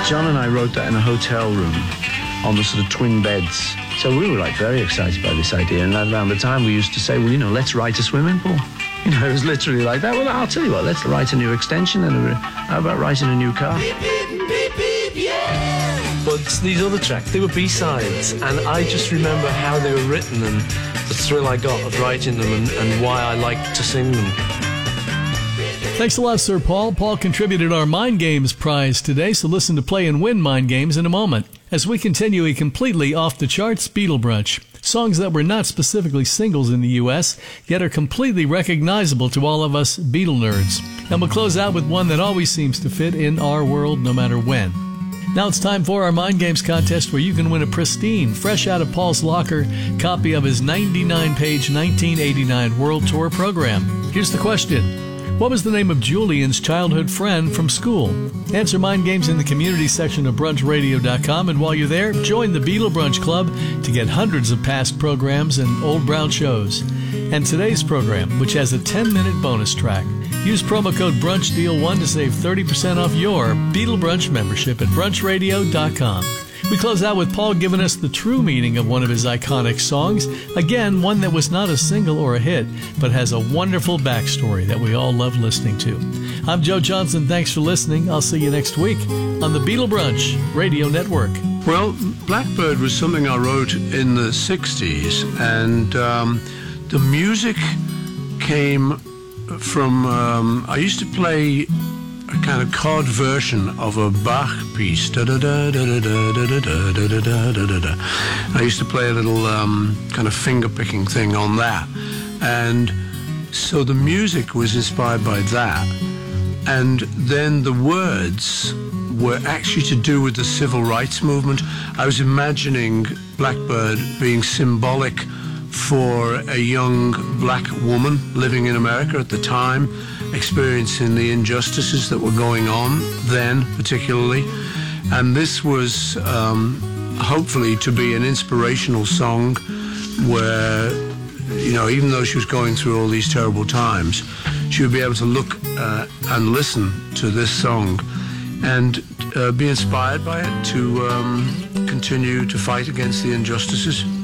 John and I wrote that in a hotel room on the sort of twin beds. So we were like very excited by this idea. And around the time we used to say, well, you know, let's write a swimming pool. You know, it was literally like that. Well, I'll tell you what, let's write a new extension, and how about writing a new car? Beep, beep, beep, beep, yeah. But these other tracks, they were B-sides, and I just remember how they were written and the thrill I got of writing them and why I liked to sing them. Thanks a lot, Sir Paul. Paul contributed our Mind Games prize today, so listen to Play and Win Mind Games in a moment. As we continue a completely off-the-charts Beatle brunch, songs that were not specifically singles in the U.S., yet are completely recognizable to all of us Beatle nerds. And we'll close out with one that always seems to fit in our world no matter when. Now it's time for our Mind Games contest, where you can win a pristine, fresh out of Paul's locker, copy of his 99-page 1989 World Tour program. Here's the question. What was the name of Julian's childhood friend from school? Answer Mind Games in the community section of brunchradio.com, and while you're there, join the Beatle Brunch Club to get hundreds of past programs and old brown shows. And today's program, which has a 10-minute bonus track. Use promo code BRUNCHDEAL1 to save 30% off your Beatle Brunch membership at brunchradio.com. We close out with Paul giving us the true meaning of one of his iconic songs. Again, one that was not a single or a hit, but has a wonderful backstory that we all love listening to. I'm Joe Johnson. Thanks for listening. I'll see you next week on the Beatle Brunch Radio Network. Well, Blackbird was something I wrote in the 60s, and the music came from... I used to play a kind of chord version of a Bach piece. I used to play a little kind of finger-picking thing on that. And so the music was inspired by that. And then the words were actually to do with the civil rights movement. I was imagining Blackbird being symbolic for a young black woman living in America at the time, experiencing the injustices that were going on then, particularly. And this was hopefully to be an inspirational song where, you know, even though she was going through all these terrible times, she would be able to look and listen to this song and be inspired by it to continue to fight against the injustices.